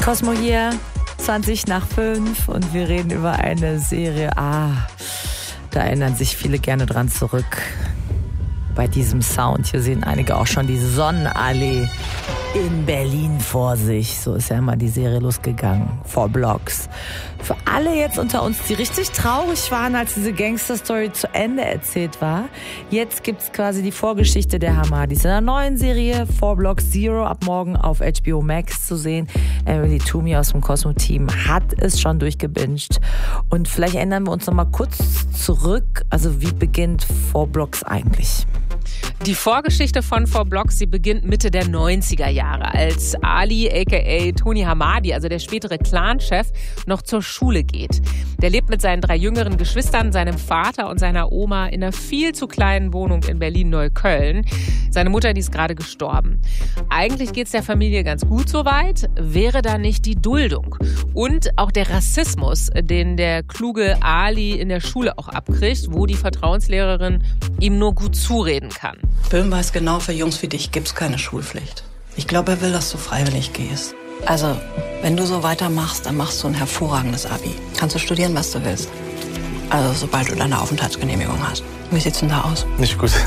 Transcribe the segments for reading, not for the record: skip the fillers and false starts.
Cosmo hier, 5:20 und wir reden über eine Serie. Da erinnern sich viele gerne dran zurück. Bei diesem Sound. Hier sehen einige auch schon die Sonnenallee in Berlin vor sich. So ist ja immer die Serie losgegangen. 4 Blocks. Für alle jetzt unter uns, die richtig traurig waren, als diese Gangster-Story zu Ende erzählt war. Jetzt gibt's quasi die Vorgeschichte der Hamadis. In einer neuen Serie 4 Blocks Zero ab morgen auf HBO Max zu sehen. Emily Toomey aus dem Cosmo-Team hat es schon durchgebinged. Und vielleicht erinnern wir uns noch mal kurz zurück. Also wie beginnt 4 Blocks eigentlich? Die Vorgeschichte von 4 Blocks, sie beginnt Mitte der 90er Jahre, als Ali aka Tony Hamadi, also der spätere Clanchef, noch zur Schule geht. Der lebt mit seinen 3 jüngeren Geschwistern, seinem Vater und seiner Oma in einer viel zu kleinen Wohnung in Berlin-Neukölln. Seine Mutter, die ist gerade gestorben. Eigentlich geht's der Familie ganz gut soweit, wäre da nicht die Duldung und auch der Rassismus, den der kluge Ali in der Schule auch abkriegt, wo die Vertrauenslehrerin ihm nur gut zureden kann. Böhm weiß genau, für Jungs wie dich gibt's keine Schulpflicht. Ich glaube, er will, dass du freiwillig gehst. Also, wenn du so weitermachst, dann machst du ein hervorragendes Abi. Kannst du studieren, was du willst. Also, sobald du deine Aufenthaltsgenehmigung hast. Wie sieht's denn da aus? Nicht gut.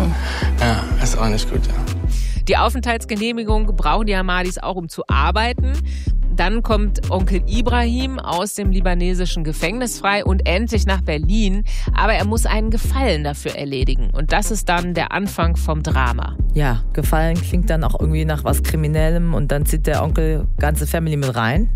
Ja, ist auch nicht gut, ja. Die Aufenthaltsgenehmigung brauchen die Hamadis auch, um zu arbeiten. Dann kommt Onkel Ibrahim aus dem libanesischen Gefängnis frei und endlich nach Berlin. Aber er muss einen Gefallen dafür erledigen. Und das ist dann der Anfang vom Drama. Ja, Gefallen klingt dann auch irgendwie nach was Kriminellem und dann zieht der Onkel ganze Family mit rein.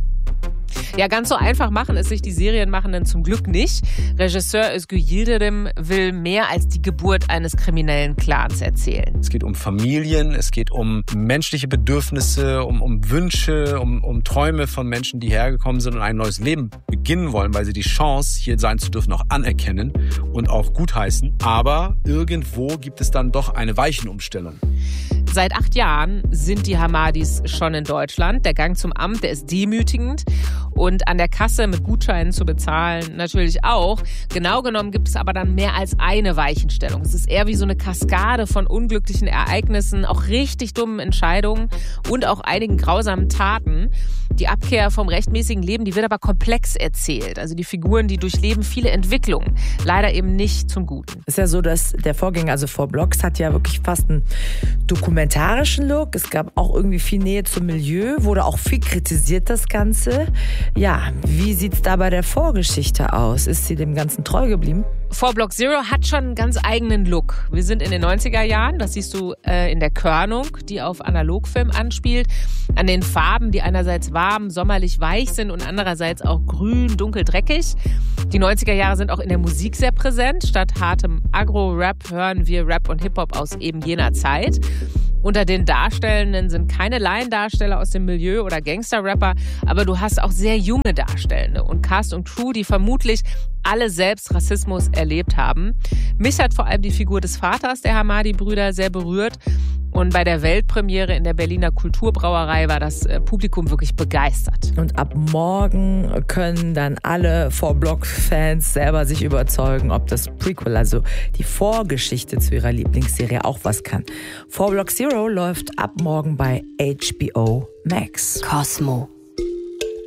Ja, ganz so einfach machen es sich die Serienmachenden zum Glück nicht. Regisseur Özgür Yildirim will mehr als die Geburt eines kriminellen Clans erzählen. Es geht um Familien, es geht um menschliche Bedürfnisse, um Wünsche, um Träume von Menschen, die hergekommen sind und ein neues Leben beginnen wollen, weil sie die Chance, hier sein zu dürfen, auch anerkennen und auch gutheißen. Aber irgendwo gibt es dann doch eine Weichenumstellung. Seit 8 Jahren sind die Hamadis schon in Deutschland. Der Gang zum Amt, der ist demütigend. Und an der Kasse mit Gutscheinen zu bezahlen natürlich auch. Genau genommen gibt es aber dann mehr als eine Weichenstellung. Es ist eher wie so eine Kaskade von unglücklichen Ereignissen, auch richtig dummen Entscheidungen und auch einigen grausamen Taten. Die Abkehr vom rechtmäßigen Leben, die wird aber komplex erzählt. Also die Figuren, die durchleben viele Entwicklungen. Leider eben nicht zum Guten. Ist ja so, dass der Vorgänger, also 4 Blocks, hat ja wirklich fast einen dokumentarischen Look. Es gab auch irgendwie viel Nähe zum Milieu, wurde auch viel kritisiert, das Ganze. Ja, wie sieht's da bei der Vorgeschichte aus? Ist sie dem Ganzen treu geblieben? 4 Block Zero hat schon einen ganz eigenen Look. Wir sind in den 90er Jahren, das siehst du in der Körnung, die auf Analogfilm anspielt. An den Farben, die einerseits warm, sommerlich weich sind und andererseits auch grün, dunkel, dreckig. Die 90er Jahre sind auch in der Musik sehr präsent. Statt hartem Agro-Rap hören wir Rap und Hip-Hop aus eben jener Zeit. Unter den Darstellenden sind keine Laiendarsteller aus dem Milieu oder Gangster-Rapper, aber du hast auch sehr junge Darstellende und Cast und Crew, die vermutlich alle selbst Rassismus erlebt haben. Mich hat vor allem die Figur des Vaters der Hamadi-Brüder sehr berührt. Und bei der Weltpremiere in der Berliner Kulturbrauerei war das Publikum wirklich begeistert. Und ab morgen können dann alle 4 Blocks-Fans selber sich überzeugen, ob das Prequel, also die Vorgeschichte zu ihrer Lieblingsserie, auch was kann. 4 Blocks Zero läuft ab morgen bei HBO Max. Cosmo.